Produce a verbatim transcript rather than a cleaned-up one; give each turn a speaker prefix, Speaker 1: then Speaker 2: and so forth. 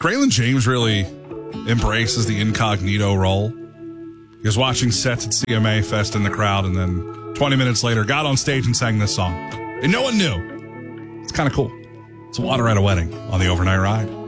Speaker 1: Braylon James really embraces the incognito role. He was watching sets at C M A Fest in the crowd, and then twenty minutes later got on stage and sang this song. And no one knew. It's kind of cool. It's Water at a Wedding on the Overnight Ride.